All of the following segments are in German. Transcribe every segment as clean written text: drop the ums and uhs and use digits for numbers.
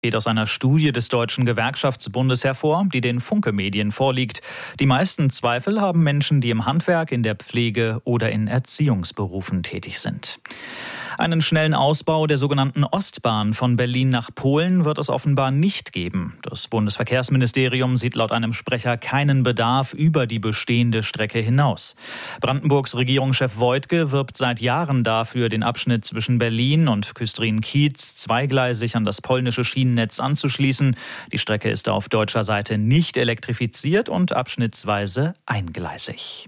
Geht aus einer Studie des Deutschen Gewerkschaftsbundes hervor, die den Funke Medien vorliegt. Die meisten Zweifel haben Menschen, die im Handwerk, in der Pflege oder in Erziehungsberufen tätig sind. Einen schnellen Ausbau der sogenannten Ostbahn von Berlin nach Polen wird es offenbar nicht geben. Das Bundesverkehrsministerium sieht laut einem Sprecher keinen Bedarf über die bestehende Strecke hinaus. Brandenburgs Regierungschef Woidke wirbt seit Jahren dafür, den Abschnitt zwischen Berlin und Küstrin-Kiez zweigleisig an das polnische Schienennetz anzuschließen. Die Strecke ist auf deutscher Seite nicht elektrifiziert und abschnittsweise eingleisig.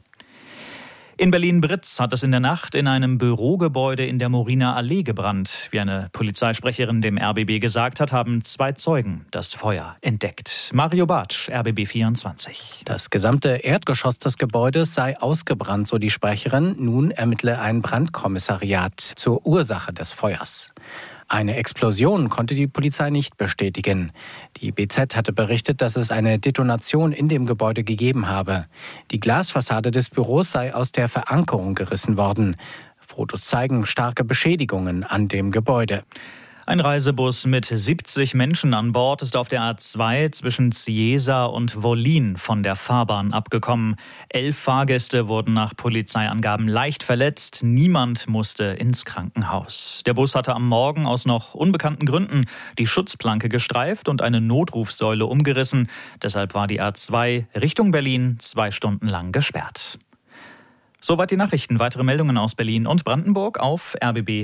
In Berlin-Britz hat es in der Nacht in einem Bürogebäude in der Moriner Allee gebrannt. Wie eine Polizeisprecherin dem RBB gesagt hat, haben 2 Zeugen das Feuer entdeckt. Mario Bartsch, RBB 24. Das gesamte Erdgeschoss des Gebäudes sei ausgebrannt, so die Sprecherin. Nun ermittle ein Brandkommissariat zur Ursache des Feuers. Eine Explosion konnte die Polizei nicht bestätigen. Die BZ hatte berichtet, dass es eine Detonation in dem Gebäude gegeben habe. Die Glasfassade des Büros sei aus der Verankerung gerissen worden. Fotos zeigen starke Beschädigungen an dem Gebäude. Ein Reisebus mit 70 Menschen an Bord ist auf der A2 zwischen Cieza und Wollin von der Fahrbahn abgekommen. 11 Fahrgäste wurden nach Polizeiangaben leicht verletzt. Niemand musste ins Krankenhaus. Der Bus hatte am Morgen aus noch unbekannten Gründen die Schutzplanke gestreift und eine Notrufsäule umgerissen. Deshalb war die A2 Richtung Berlin 2 Stunden lang gesperrt. Soweit die Nachrichten. Weitere Meldungen aus Berlin und Brandenburg auf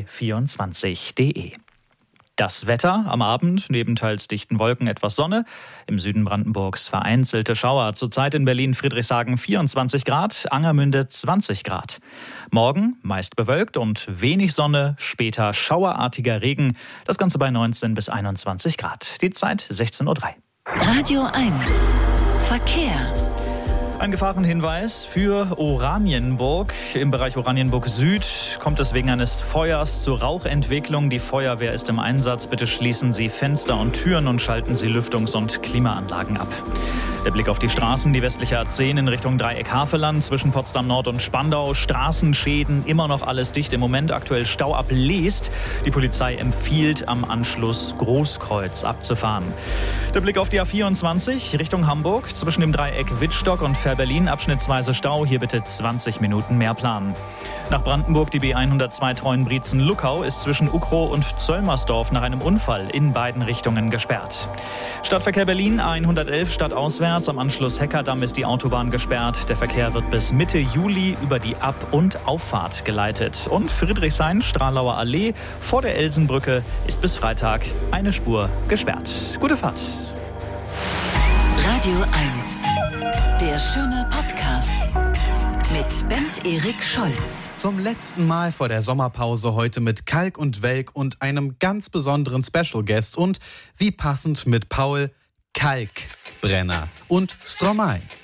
rbb24.de. Das Wetter am Abend, neben teils dichten Wolken etwas Sonne. Im Süden Brandenburgs vereinzelte Schauer. Zurzeit in Berlin Friedrichshagen 24 Grad, Angermünde 20 Grad. Morgen meist bewölkt und wenig Sonne, später schauerartiger Regen. Das Ganze bei 19 bis 21 Grad. Die Zeit 16:03 Uhr. Radio 1 Verkehr. Ein Gefahrenhinweis für Oranienburg. Im Bereich Oranienburg Süd kommt es wegen eines Feuers zur Rauchentwicklung. Die Feuerwehr ist im Einsatz. Bitte schließen Sie Fenster und Türen und schalten Sie Lüftungs- und Klimaanlagen ab. Der Blick auf die Straßen, die westliche A10 in Richtung Dreieck Havelland zwischen Potsdam Nord und Spandau. Straßenschäden, immer noch alles dicht. Im Moment aktuell Stau ab Leest. Die Polizei empfiehlt, am Anschluss Großkreuz abzufahren. Der Blick auf die A24 Richtung Hamburg zwischen dem Dreieck Wittstock und Berlin abschnittsweise Stau, hier bitte 20 Minuten mehr planen. Nach Brandenburg die B102 Treuenbrietzen-Luckau ist zwischen Ukrow und Zöllmersdorf nach einem Unfall in beiden Richtungen gesperrt. Stadtverkehr Berlin A111 stadtauswärts, am Anschluss Heckerdamm ist die Autobahn gesperrt. Der Verkehr wird bis Mitte Juli über die Ab- und Auffahrt geleitet. Und Friedrichshain, Stralauer Allee vor der Elsenbrücke ist bis Freitag eine Spur gesperrt. Gute Fahrt. Radio 1, der schöne Podcast mit Bent Erik Scholz. Zum letzten Mal vor der Sommerpause heute mit Kalk und Welk und einem ganz besonderen Special Guest und wie passend mit Paul Kalkbrenner und Stromae.